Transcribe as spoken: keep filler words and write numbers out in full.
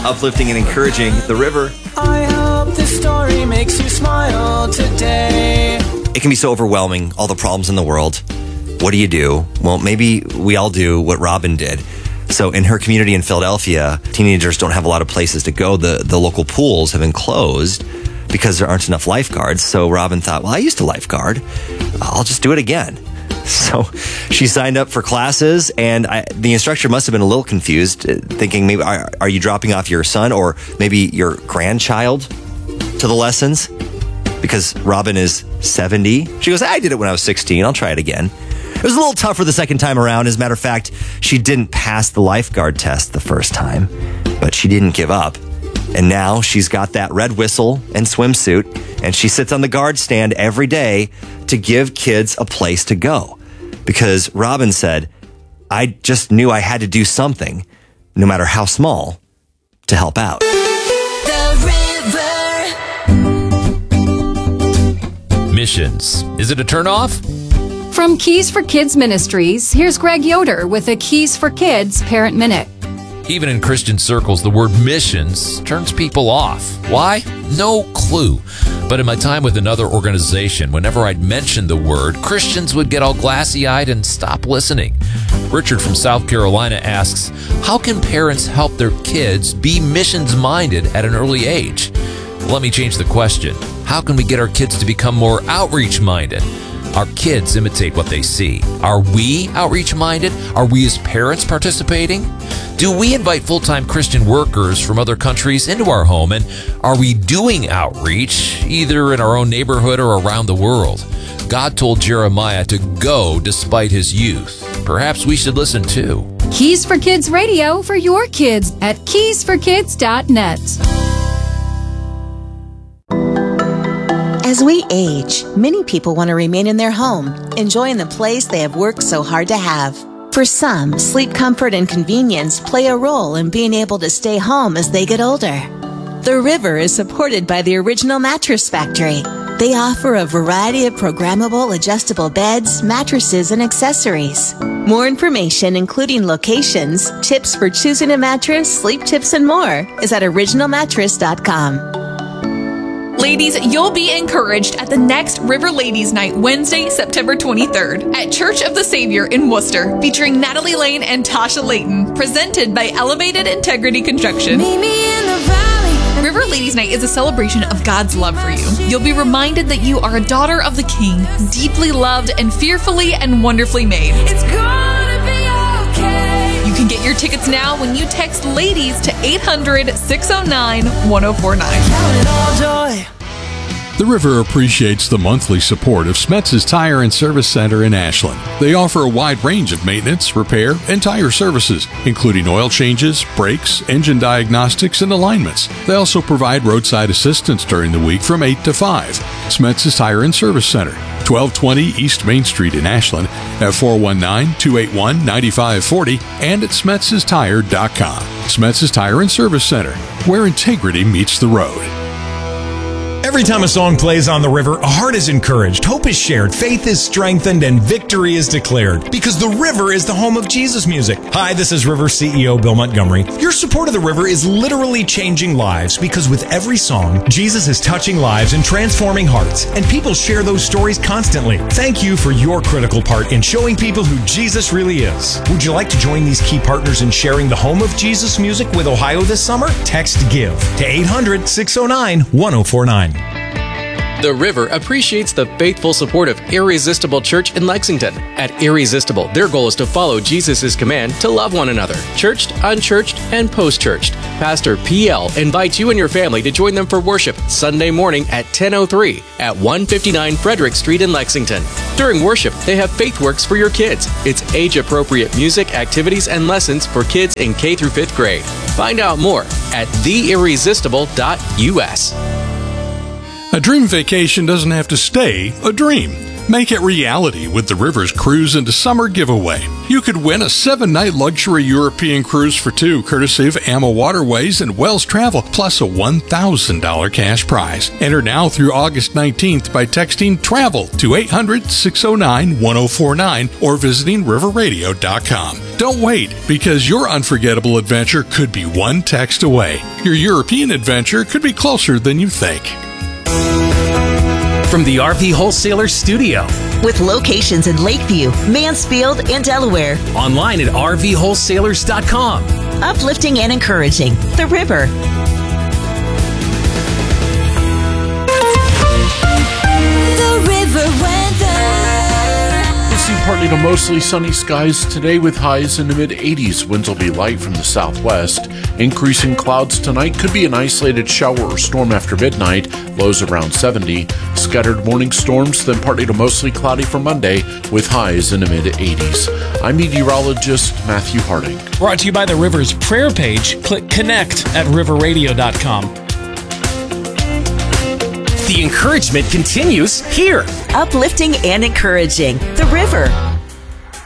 uplifting and encouraging. The River. I hope this story makes you smile today. It can be so overwhelming, all the problems in the world. What do you do? Well, maybe we all do what Robin did. So in her community in Philadelphia, teenagers don't have a lot of places to go. The, the local pools have been closed because there aren't enough lifeguards. So Robin thought, well, I used to lifeguard. I'll just do it again. So she signed up for classes, and I, the instructor must have been a little confused, thinking maybe, are, are you dropping off your son or maybe your grandchild to the lessons? Because Robin is seventy. She goes, I did it when I was sixteen. I'll try it again. It was a little tougher the second time around. As a matter of fact, she didn't pass the lifeguard test the first time, but she didn't give up. And now she's got that red whistle and swimsuit, and she sits on the guard stand every day to give kids a place to go. Because Robin said, I just knew I had to do something, no matter how small, to help out. The River. Missions. Is it a turnoff? From Keys for Kids Ministries, here's Greg Yoder with a Keys for Kids Parent Minute. Even in Christian circles, the word missions turns people off. Why? No clue. But in my time with another organization, whenever I'd mention the word, Christians would get all glassy-eyed and stop listening. Richard from South Carolina asks, how can parents help their kids be missions-minded at an early age? Let me change the question. How can we get our kids to become more outreach-minded? Our kids imitate what they see. Are we outreach-minded? Are we as parents participating? Do we invite full-time Christian workers from other countries into our home? And are we doing outreach, either in our own neighborhood or around the world? God told Jeremiah to go despite his youth. Perhaps we should listen too. Keys for Kids Radio for your kids at keys for kids dot net. As we age, many people want to remain in their home, enjoying the place they have worked so hard to have. For some, sleep comfort and convenience play a role in being able to stay home as they get older. The River is supported by the Original Mattress Factory. They offer a variety of programmable adjustable beds, mattresses, and accessories. More information, including locations, tips for choosing a mattress, sleep tips, and more, is at original mattress dot com. Ladies, you'll be encouraged at the next River Ladies Night, Wednesday, September twenty-third, at Church of the Savior in Worcester, featuring Natalie Lane and Tasha Layton, presented by Elevated Integrity Construction. Meet me in the valley. River Ladies Night is a celebration of God's love for you. You'll be reminded that you are a daughter of the King, deeply loved and fearfully and wonderfully made. It's gonna be okay. You can get your tickets now when you text LADIES to eight hundred, six oh nine, one oh four nine. Count it all joy. The River appreciates the monthly support of Smetz's Tire and Service Center in Ashland. They offer a wide range of maintenance, repair, and tire services, including oil changes, brakes, engine diagnostics, and alignments. They also provide roadside assistance during the week from eight to five. Smetz's Tire and Service Center, twelve twenty East Main Street in Ashland, at four one nine, two eight one, nine five four zero and at smetz's tire dot com. Smetz's Tire and Service Center, where integrity meets the road. Every time a song plays on the river, a heart is encouraged, hope is shared, faith is strengthened, and victory is declared. Because the river is the home of Jesus music. Hi, this is River C E O Bill Montgomery. Your support of the river is literally changing lives, because with every song, Jesus is touching lives and transforming hearts, and people share those stories constantly. Thank you for your critical part in showing people who Jesus really is. Would you like to join these key partners in sharing the home of Jesus music with Ohio this summer? Text GIVE to eight hundred, six oh nine, one oh four nine. The River appreciates the faithful support of Irresistible Church in Lexington. At Irresistible, their goal is to follow Jesus' command to love one another, churched, unchurched, and post-churched. Pastor P L invites you and your family to join them for worship Sunday morning at ten oh three at one fifty-nine Frederick Street in Lexington. During worship, they have FaithWorks for your kids. It's age-appropriate music, activities, and lessons for kids in K through fifth grade. Find out more at the irresistible dot U S. A dream vacation doesn't have to stay a dream. Make it reality with the River's Cruise into Summer giveaway. You could win a seven-night luxury European cruise for two, courtesy of A M A Waterways and Wells Travel, plus a one thousand dollars cash prize. Enter now through August nineteenth by texting TRAVEL to eight hundred, six oh nine, one oh four nine or visiting river radio dot com. Don't wait, because your unforgettable adventure could be one text away. Your European adventure could be closer than you think. From the R V Wholesaler Studio. With locations in Lakeview, Mansfield, and Delaware. Online at r v wholesalers dot com. Uplifting and encouraging. The River. The River weather. We'll see partly to mostly sunny skies today with highs in the mid eighties. Winds will be light from the southwest. Increasing clouds tonight, could be an isolated shower or storm after midnight. Lows around seventy. Scattered morning storms, then partly to mostly cloudy for Monday with highs in the mid eighties. I'm meteorologist Matthew Harding. Brought to you by the River's prayer page. Click connect at river radio dot com. The encouragement continues here. Uplifting and encouraging. The River.